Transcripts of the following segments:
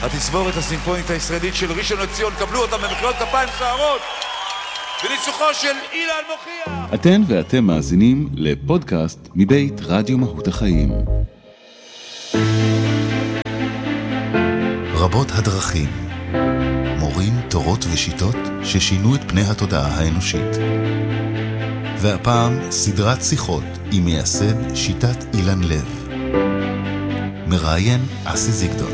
התזמורת הסימפונית הישראלית של ראשון לציון, קבלו אותם במחיאות כפיים סערות בניצוחו של אילן מוכיח. אתן ואתם מאזינים לפודקאסט מבית רדיו מהות החיים. רבות הדרכים, מורים, תורות ושיטות ששינו את פני התודעה האנושית. והפעם סדרת שיחות עם מייסד שיטת אילן לב. מראיין אסי זיגדון.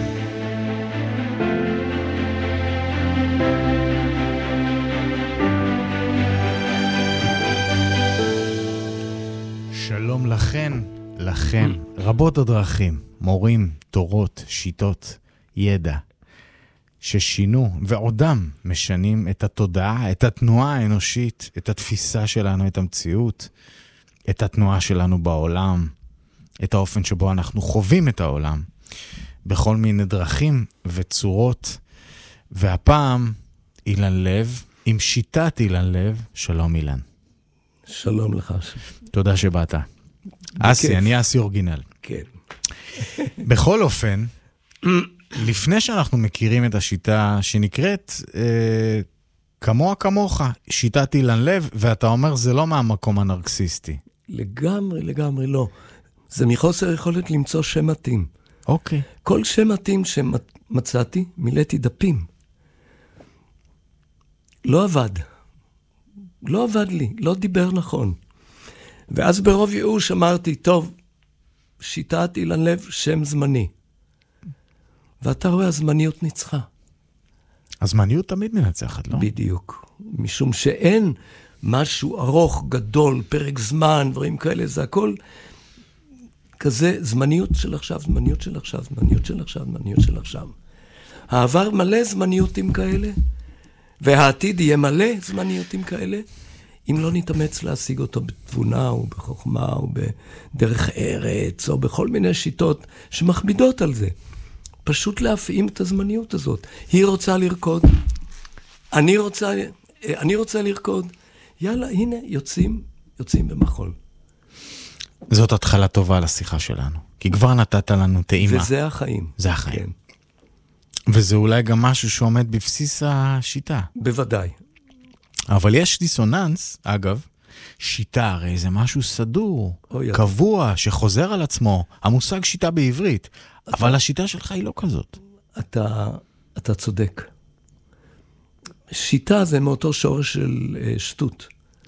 שלום לכם, רבות הדרכים, מורים, תורות, שיטות, ידע, ששינו ועודם משנים את התודעה, את התנועה האנושית, את התפיסה שלנו, את המציאות, את התנועה שלנו בעולם, את האופן שבו אנחנו חווים את העולם, בכל מיני דרכים וצורות. והפעם אילן לב, עם שיטת אילן לב. שלום אילן. שלום לך. תודה שבאת. אסי, אני אסי אורגינל. כן. בכל אופן, לפני שאנחנו מכירים את השיטה שנקראת כמוה כמוך, שיטת אילן לב, ואתה אומר זה לא מהמקום הנרקסיסטי. לגמרי לא. זה מחוסר יכולת למצוא שם מתאים. אוקיי. כל שם מתאים שמצאתי, מילאתי דפים. לא עבד לי, לא דיבר נכון. ואז ברוב ייאוש אמרתי, טוב, שיטת אילן לב, שם זמני. ואתה רואה, הזמניות ניצחה. הזמניות תמיד מנצחת, לא? בדיוק. משום שאין משהו ארוך, גדול, פרק זמן, דברים כאלה, זה הכל כזה זמניות של עכשיו, זמניות של עכשיו, זמניות של עכשיו, זמניות של עכשיו. העבר מלא זמניותים כאלה, והעתיד יהיה מלא זמניותים כאלה, אם לא נתאמץ להשיג אותו בתבונה או בחוכמה או בדרך ארץ או בכל מיני שיטות שמכבידות על זה. פשוט להפעים את הזמניות הזאת. היא רוצה לרקוד, אני רוצה לרקוד. יאללה, הנה, יוצאים במחול. זאת התחלה טובה לשיחה שלנו, כי כבר נתת לנו טעימה. וזה החיים. זה החיים. כן. וזה אולי גם משהו שעומד בבסיס השיטה. בוודאי. אבל יש דיסוננס, אגב, שיטה, הרי זה משהו סדור, קבוע, שחוזר על עצמו, המושג שיטה בעברית, אבל השיטה שלך היא לא כזאת. אתה צודק. שיטה זה מאותו שורש של שטות.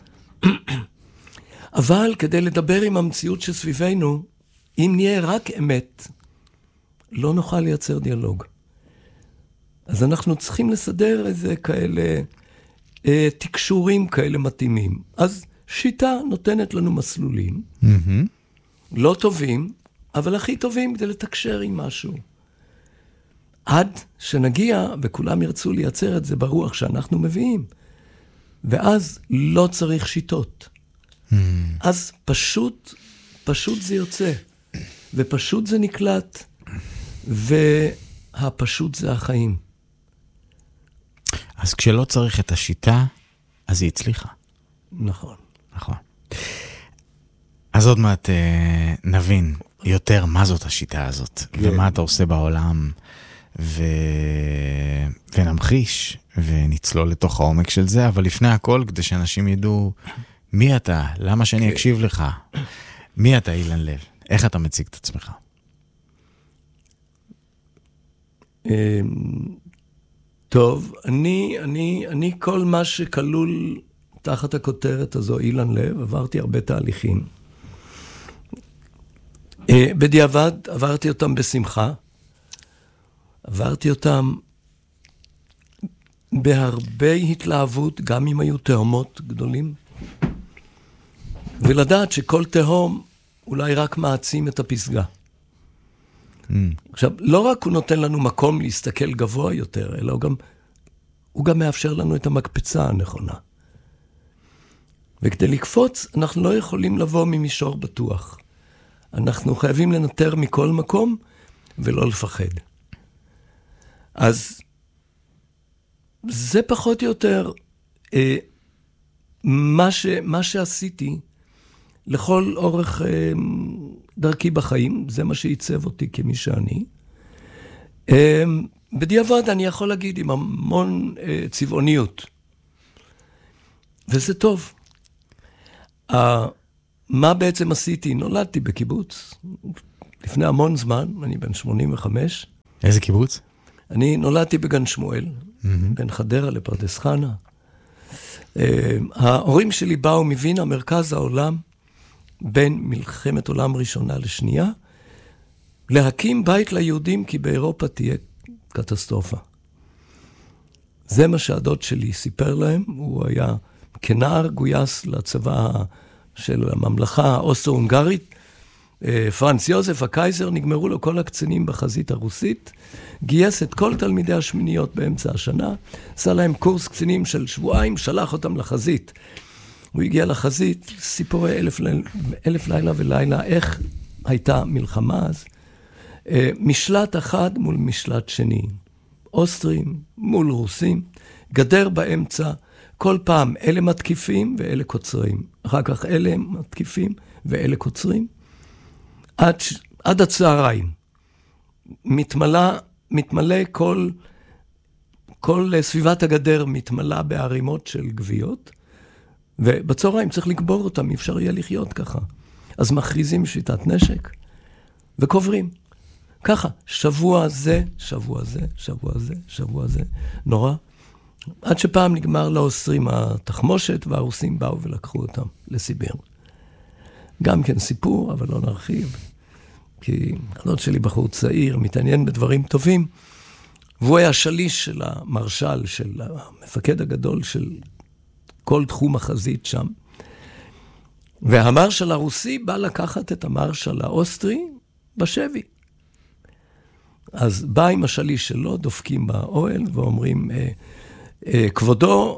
אבל כדי לדבר עם המציאות שסביבנו, אם נהיה רק אמת, לא נוכל לייצר דיאלוג. אז אנחנו צריכים לסדר איזה כאלה תקשורים כאלה מתאימים. אז שיטה נותנת לנו מסלולים, לא טובים, אבל הכי טובים כדי לתקשר עם משהו. עד שנגיע, וכולם ירצו לייצר את זה ברוח שאנחנו מביאים. ואז לא צריך שיטות. אז פשוט זה יוצא. ופשוט זה נקלט. והפשוט זה החיים. אז כשלא צריך את השיטה, אז היא הצליחה. נכון. אז עוד מעט נבין יותר מה זאת השיטה הזאת, ומה אתה עושה בעולם, ונמחיש, ונצלול לתוך העומק של זה, אבל לפני הכל, כדי שאנשים ידעו מי אתה, למה שאני אקשיב לך, מי אתה אילן לב, איך אתה מציג את עצמך? טוב, אני כל מה שכלול תחת הכותרת הזו, אילן לב, עברתי הרבה תהליכים. בדיעבד עברתי אותם בשמחה, עברתי אותם בהרבה התלהבות, גם אם היו תהומות גדולים, ולדעת שכל תהום אולי רק מעצים את הפסגה. עכשיו, לא רק הוא נותן לנו מקום להסתכל גבוה יותר, אלא הוא גם מאפשר לנו את המקפצה הנכונה. וכדי לקפוץ, אנחנו לא יכולים לבוא ממישור בטוח. אנחנו חייבים לנטר מכל מקום ולא לפחד. אז זה פחות או יותר מה שעשיתי לכל אורך דרכי בחיים, זה מה שעיצב אותי כמי שאני. בדיעבד אני יכול להגיד עם המון צבעוניות. וזה טוב. מה בעצם עשיתי? נולדתי בקיבוץ. לפני המון זמן, אני בן 85. איזה קיבוץ? אני נולדתי בגן שמואל, בין חדרה לפרדס חנה. ההורים שלי באו מווינה, מרכז העולם, בין מלחמת עולם ראשונה לשנייה, להקים בית ליהודים, כי באירופה תהיה קטסטרופה. זה מה שהדוד שלי סיפר להם, הוא היה כנער גויס לצבא של הממלכה האוסטרו-הונגרית, פרנץ יוזף, הקייזר, נגמרו לו כל הקצינים בחזית הרוסית, גייס את כל תלמידי השמיניות באמצע השנה, עשה להם קורס קצינים של שבועיים, שלח אותם לחזית. הוא הגיע לחזית, סיפורי אלף לילה ולילה, איך הייתה מלחמה אז. משלט אחד מול משלט שני, אוסטרים מול רוסים, גדר באמצע, כל פעם אלה מתקיפים ואלה קוצרים, אחר כך אלה מתקיפים ואלה קוצרים, עד הצהריים. מתמלא כל סביבת הגדר מתמלא בערימות של גוויות, ובצהריים צריך לקבור אותם, אי אפשר יהיה לחיות ככה. אז מכריזים שיטת נשק, וקוברים. ככה, שבוע זה, שבוע זה, שבוע זה, שבוע זה, נורא. עד שפעם נגמר לאוסטרים התחמושת, והרוסים באו ולקחו אותם לסיביר. גם כן סיפור, אבל לא נרחיב. כי הדוד שלי בחור צעיר, מתעניין בדברים טובים, והוא היה שליש של המרשל, של המפקד הגדול של כל תחום החזית שם. והמרשל הרוסי בא לקחת את המרשל האוסטרי בשבי. אז בא עם השליש שלו, דופקים באוהל ואומרים, כבודו,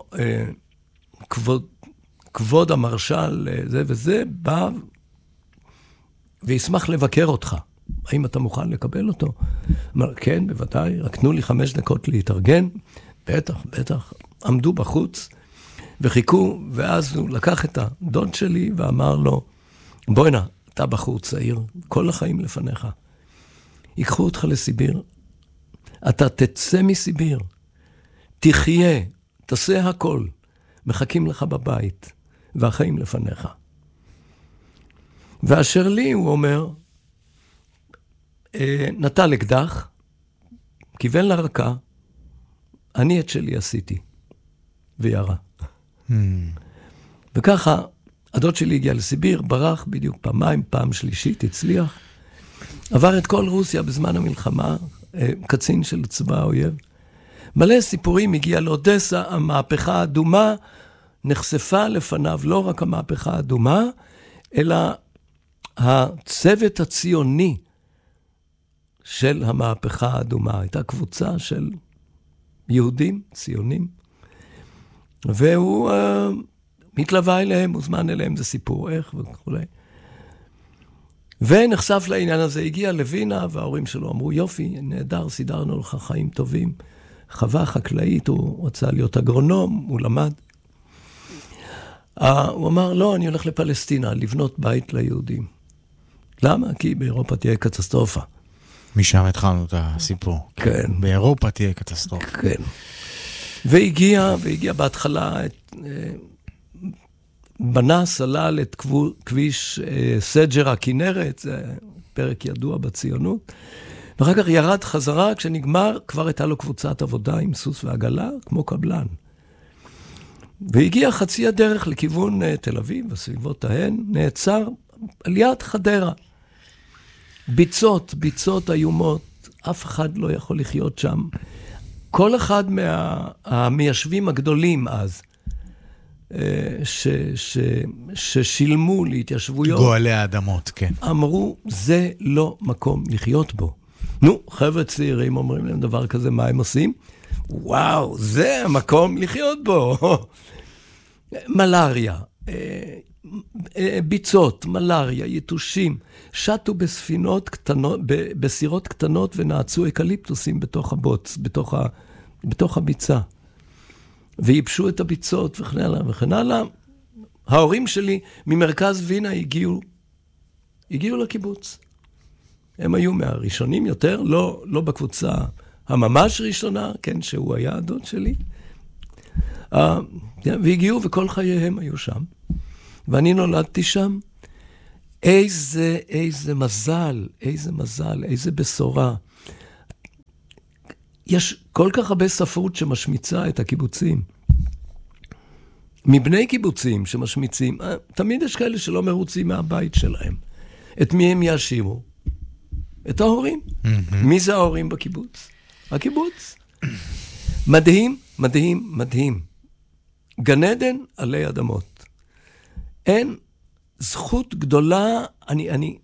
כבוד המרשל זה וזה, בא וישמח לבקר אותך. האם אתה מוכן לקבל אותו? אמר, כן, בוודאי, רק תנו לי 5 דקות להתארגן. בטח, בטח. עמדו בחוץ וחיכו, ואז הוא לקח את הדוד שלי ואמר לו, בואי נא, אתה בחור צעיר, כל החיים לפניך. ייקחו אותך לסיביר, אתה תצא מסיביר, תחיה, תעשה הכל, מחכים לך בבית, והחיים לפניך. ואשר לי, הוא אומר, נטל אקדח, כיוון לרקה, אני את שלי עשיתי, וירה. וככה, הדוד שלי הגיע לסיביר, ברח בדיוק פעמיים, פעם שלישית, הצליח, עבר את כל רוסיה בזמן המלחמה, קצין של צבא האויב. מלא סיפורים, הגיע לאודסה, המהפכה האדומה נחשפה לפניו, לא רק המהפכה האדומה, אלא הצוות הציוני של המהפכה האדומה. הייתה קבוצה של יהודים, ציונים, והוא מתלווה אליהם, מוזמן אליהם, זה סיפור איך וכו'. ונחשף לעניין הזה, הגיע לווינה, וההורים שלו אמרו, יופי, נהדר, סידרנו לך חיים טובים. חווה חקלאית, הוא רצה להיות אגרונום, הוא למד. הוא אמר, לא, אני הולך לפלסטינה, לבנות בית ליהודים. למה? כי באירופה תהיה קטסטרופה. משם התחלנו את הסיפור. כן. באירופה תהיה קטסטרופה. כן. והגיע בהתחלה, בנה סלל את כביש סג'ר הכנרת, זה פרק ידוע בציונות, ואחר כך ירד חזרה, כשנגמר, כבר הייתה לו קבוצת עבודה עם סוס ועגלה, כמו קבלן. והגיע חצי הדרך לכיוון תל אביב, בסביבות ההן, נעצר על יד חדרה. ביצות איומות, אף אחד לא יכול לחיות שם. כל אחד מהמיישבים הגדולים אז, ששילמו להתיישבויות. גואלי האדמות, כן. אמרו, זה לא מקום לחיות בו. נו, חבר'ה צעירים אומרים להם דבר כזה, מה הם עושים? וואו, זה המקום לחיות בו. מלריה, ביצות, מלריה, יתושים, שטו בספינות קטנות, בסירות קטנות ונעצו אקליפטוסים בתוך הבוץ, בתוך הביצה. וייבשו את הביצות וכן הלאה וכן הלאה. ההורים שלי ממרכז וינה הגיעו לקיבוץ. הם היו מהראשונים יותר, לא בקבוצה הממש ראשונה, כן, שהוא היה הדוד שלי. והגיעו וכל חייהם היו שם. ואני נולדתי שם. איזה מזל, איזה בשורה. יש כל כך הרבה ספרות שמשמיצה את הקיבוצים. מבני קיבוצים שמשמיצים, תמיד יש כאלה שלא מרוצים מהבית שלהם. את מי הם יאשימו? את ההורים. מי זה ההורים בקיבוץ? הקיבוץ. מדהים, מדהים, מדהים. גן עדן עלי אדמות. אין זכות גדולה, אני